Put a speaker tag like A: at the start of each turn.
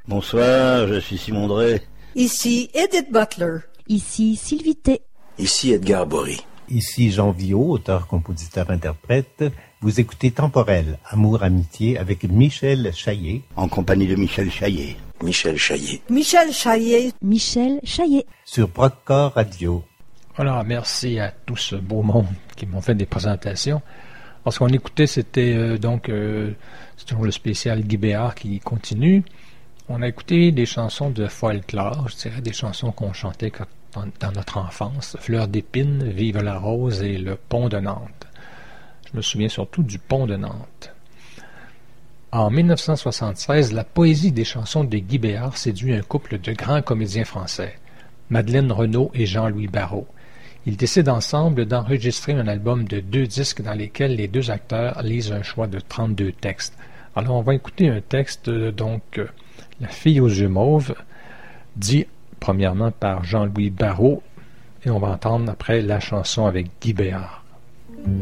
A: Bonsoir, je suis Simon Drey.
B: Ici Edith Butler.
C: Ici Sylvie T.
D: Ici Edgar Bory.
E: Ici Jean Viaud, auteur, compositeur, interprète. Vous écoutez Temporel, Amour, Amitié avec Michel Chaillet.
A: En compagnie de Michel Chaillet.
D: Michel Chaillet.
B: Michel Chaillet.
C: Michel Chaillet.
E: Sur Procore Radio.
F: Voilà, merci à tout ce beau monde qui m'ont fait des présentations. Alors, ce qu'on écoutait, c'était c'est toujours le spécial Guy Béard qui continue. On a écouté des chansons de folklore, je dirais des chansons qu'on chantait dans notre enfance. Fleur d'épine, Vive la rose et Le pont de Nantes. Je me souviens surtout du pont de Nantes. En 1976, la poésie des chansons de Guy Béard séduit un couple de grands comédiens français, Madeleine Renaud et Jean-Louis Barrault. Ils décident ensemble d'enregistrer un album de 2 disques dans lesquels les 2 acteurs lisent un choix de 32 textes. Alors on va écouter un texte, La fille aux yeux mauves, dit premièrement par Jean-Louis Barrault, et on va entendre après la chanson avec Guy Béard.